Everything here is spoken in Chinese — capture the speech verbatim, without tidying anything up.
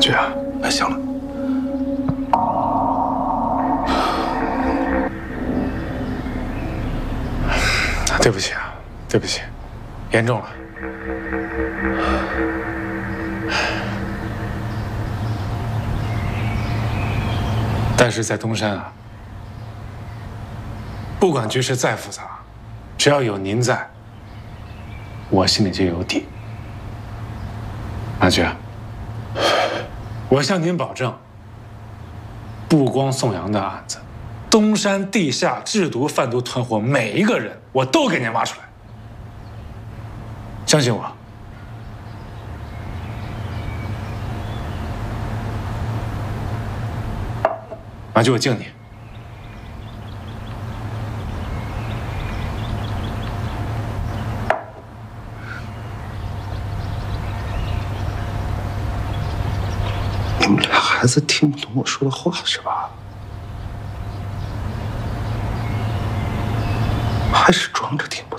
局啊，哎，行了，对不起啊，对不起，严重了。但是在东山啊，不管局势再复杂，只要有您在，我心里就有底。马局，我向您保证，不光宋阳的案子，东山地下制毒贩毒团伙每一个人，我都给您挖出来。相信我。马局，我敬你。 你们俩孩子听不懂我说的话是吧？还是装着听。